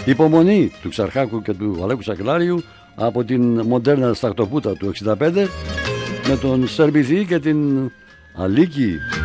Υπομονή του Ξαρχάκου και του Αλέκου Σακελάριου από την μοντέρνα σταχτοπούτα του 65 με τον Σερμπιθή και την Αλίκη.